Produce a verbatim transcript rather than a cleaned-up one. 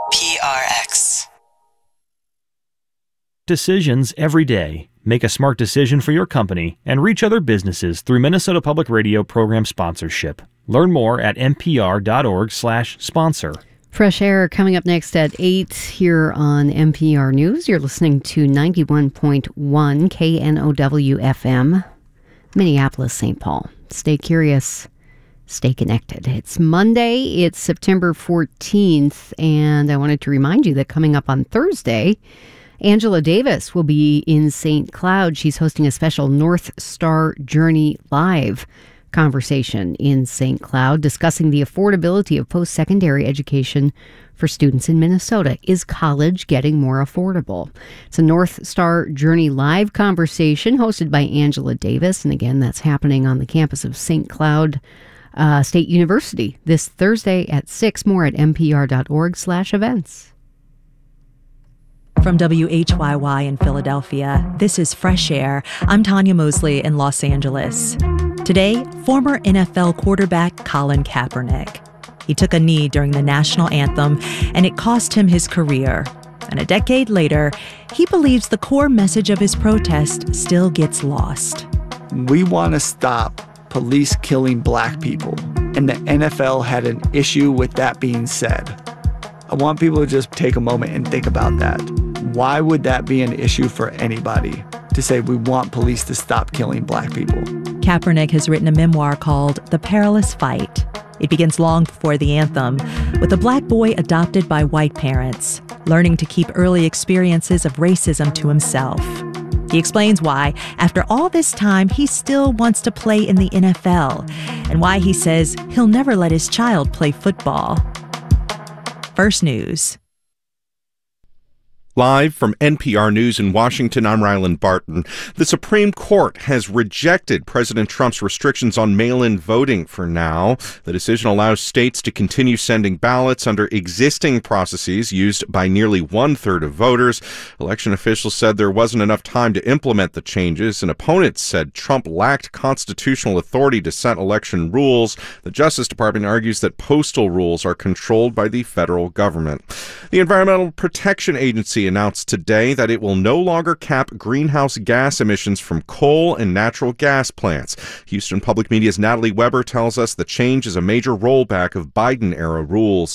P R X. Decisions every day. Make a smart decision for your company and reach other businesses through Minnesota Public Radio program sponsorship. Learn more at npr.org slash sponsor. Fresh Air coming up next at eight here on N P R News. You're listening to ninety-one point one K N O W F M, Minneapolis, Saint Paul. Stay curious. Stay connected. It's Monday. It's September fourteenth. And I wanted to remind you that coming up on Thursday, Angela Davis will be in Saint Cloud. She's hosting a special North Star Journey Live conversation in Saint Cloud, discussing the affordability of post-secondary education for students in Minnesota. Is college getting more affordable? It's a North Star Journey Live conversation hosted by Angela Davis. And again, that's happening on the campus of Saint Cloud uh, State University this Thursday at six. More at npr.org slash events. From W H Y Y in Philadelphia, this is Fresh Air. I'm Tanya Mosley in Los Angeles. Today, former N F L quarterback Colin Kaepernick. He took a knee during the national anthem, and it cost him his career. And a decade later, he believes the core message of his protest still gets lost. We want to stop police killing black people, and the N F L had an issue with that being said. I want people to just take a moment and think about that. Why would that be an issue for anybody to say we want police to stop killing black people? Kaepernick has written a memoir called The Perilous Fight. It begins long before the anthem, with a black boy adopted by white parents, learning to keep early experiences of racism to himself. He explains why, after all this time, he still wants to play in the N F L, and why he says he'll never let his child play football. First News. Live from N P R News in Washington, I'm Ryland Barton. The Supreme Court has rejected President Trump's restrictions on mail-in voting for now. The decision allows states to continue sending ballots under existing processes used by nearly one-third of voters. Election officials said there wasn't enough time to implement the changes, and opponents said Trump lacked constitutional authority to set election rules. The Justice Department argues that postal rules are controlled by the federal government. The Environmental Protection Agency announced today that it will no longer cap greenhouse gas emissions from coal and natural gas plants. Houston Public Media's Natalie Weber tells us the change is a major rollback of Biden-era rules.